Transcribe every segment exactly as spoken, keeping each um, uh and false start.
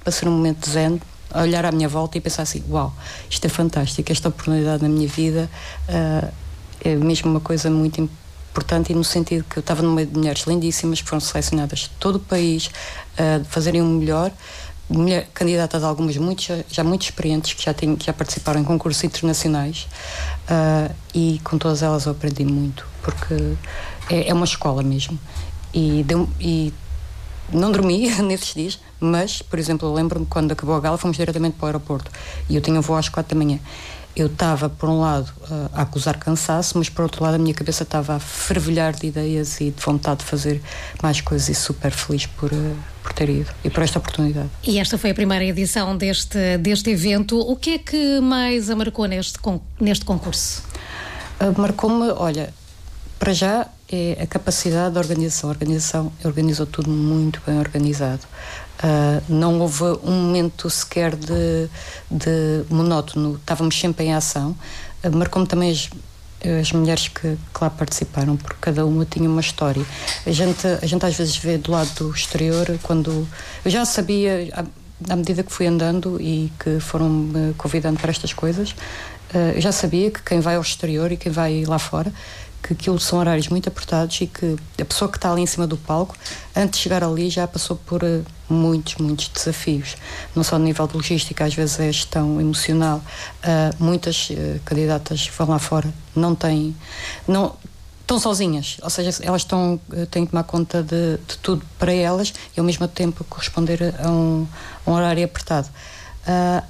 para ser um momento zen, a olhar à minha volta e pensar assim, uau, isto é fantástico, esta oportunidade na minha vida uh, é mesmo uma coisa muito importante, e no sentido que eu estava no meio de mulheres lindíssimas que foram selecionadas de todo o país a uh, fazerem o melhor, mulher, candidatas algumas muito, já, já muito experientes, que já, têm, que já participaram em concursos internacionais, uh, e com todas elas eu aprendi muito, porque é, é uma escola mesmo, e, deu, e não dormi nesses dias, mas, por exemplo, eu lembro-me quando acabou a gala, fomos diretamente para o aeroporto e eu tinha um voo às quatro da manhã. Eu estava, por um lado, a acusar cansaço, mas por outro lado a minha cabeça estava a fervilhar de ideias e de vontade de fazer mais coisas, e super feliz por, por ter ido e por esta oportunidade. E esta foi a primeira edição deste, deste evento. O que é que mais a marcou neste, neste concurso? Uh, marcou-me, olha, para já é a capacidade da organização. A organização organizou tudo muito bem organizado. Uh, não houve um momento sequer de, de monótono, estávamos sempre em ação. Uh, marcou-me também as, as mulheres que, que lá participaram, porque cada uma tinha uma história. A gente, a gente às vezes vê do lado do exterior, quando eu já sabia, à, à medida que fui andando e que foram me convidando para estas coisas, uh, eu já sabia que quem vai ao exterior e quem vai lá fora, que aquilo são horários muito apertados e que a pessoa que está ali em cima do palco, antes de chegar ali, já passou por uh, muitos, muitos desafios. Não só no nível de logística, às vezes é gestão emocional. Uh, muitas uh, candidatas que vão lá fora não têm... Não, estão sozinhas, ou seja, elas estão, uh, têm que tomar conta de, de tudo para elas e ao mesmo tempo corresponder a um, a um horário apertado. Uh,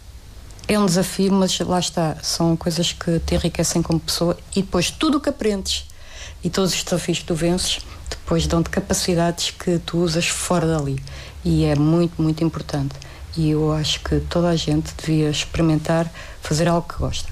É um desafio, mas lá está, são coisas que te enriquecem como pessoa, e depois tudo o que aprendes e todos os desafios que tu vences depois dão-te capacidades que tu usas fora dali, e é muito, muito importante, e eu acho que toda a gente devia experimentar fazer algo que gosta.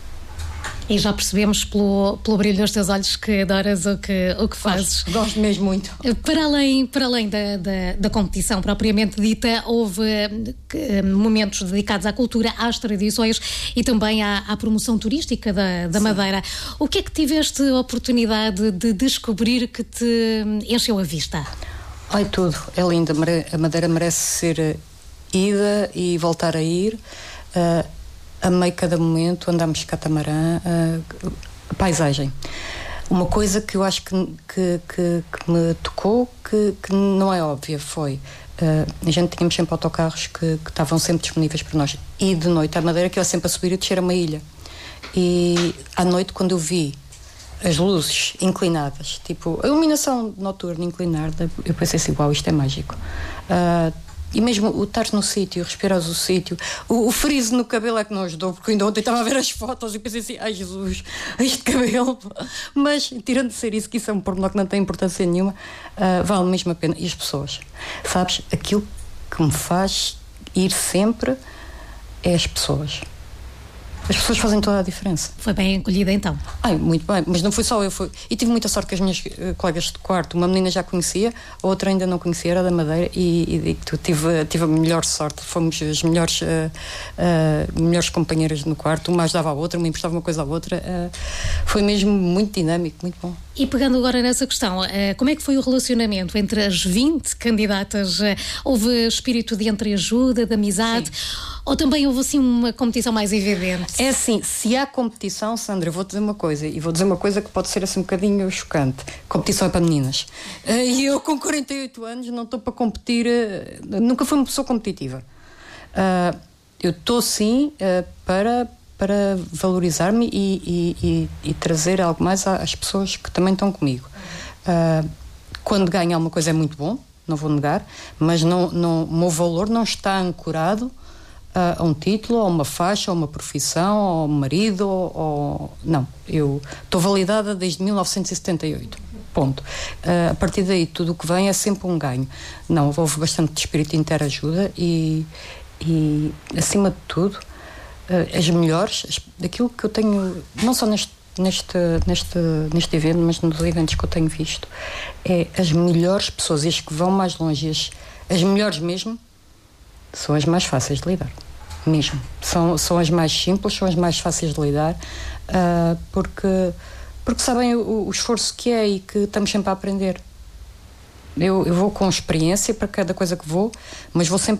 E já percebemos pelo, pelo brilho nos teus olhos que adoras o que, o que fazes. Gosto, gosto mesmo muito. Para além, para além da, da, da competição propriamente dita, houve uh, momentos dedicados à cultura, às tradições e também à, à promoção turística da, da Madeira. O que é que tiveste a oportunidade de descobrir que te encheu a vista? Ai, tudo. É lindo. A Madeira merece ser ida e voltar a ir. Uh, Amei cada momento, andámos de catamarã, a, a paisagem. Uma coisa que eu acho que, que, que, que me tocou, que, que não é óbvia, foi... Uh, a gente tínhamos sempre autocarros que, que estavam sempre disponíveis para nós. E de noite, à Madeira, que ia sempre a subir e descer a uma ilha. E à noite, quando eu vi as luzes inclinadas, tipo, a iluminação noturna inclinada, eu pensei assim, uau, isto é mágico. Uh, E mesmo o estar no sítio, respirares o sítio, o, o friso no cabelo é que não ajudou, porque ainda ontem estava a ver as fotos e pensei assim, ai Jesus, este cabelo. Mas, tirando de ser isso, que isso é um pormenor que não tem importância nenhuma, uh, vale mesmo a pena. E as pessoas, sabes, aquilo que me faz ir sempre é as pessoas. As pessoas fazem toda a diferença. Foi bem acolhida então? Ai, muito bem, mas não fui só eu, fui... e tive muita sorte que as minhas uh, colegas de quarto, uma menina já conhecia, a outra ainda não conhecia, era da Madeira, e, e digo-te, tive, tive a melhor sorte, fomos as melhores, uh, uh, melhores companheiras no quarto, uma ajudava a outra, uma emprestava uma coisa à outra, uh, foi mesmo muito dinâmico, muito bom. E pegando agora nessa questão, uh, como é que foi o relacionamento entre as vinte candidatas? Uh, houve espírito de entreajuda, de amizade? Sim. Ou também houve assim uma competição mais evidente? É assim, se há competição, Sandra, eu vou dizer uma coisa, e vou dizer uma coisa que pode ser assim um bocadinho chocante. Competição é para meninas. E eu com quarenta e oito anos não estou para competir, nunca fui uma pessoa competitiva. Eu estou sim para, para valorizar-me e, e, e, e trazer algo mais às pessoas que também estão comigo. Quando ganho alguma coisa é muito bom, não vou negar, mas não, não, o meu valor não está ancorado a um título, a uma faixa, a uma profissão, ao marido, ou... não, eu estou validada desde mil novecentos e setenta e oito, ponto. Uh, a partir daí tudo o que vem é sempre um ganho. Não, houve bastante de espírito de interajuda e, e acima de tudo uh, as melhores, as, daquilo que eu tenho, não só neste, neste, neste, neste evento, mas nos eventos que eu tenho visto, é as melhores pessoas, e as que vão mais longe, as, as melhores mesmo, são as mais fáceis de lidar, mesmo. São, são as mais simples, são as mais fáceis de lidar, uh, porque, porque sabem o, o esforço que é e que estamos sempre a aprender. Eu, eu vou com experiência para cada coisa que vou, mas vou sempre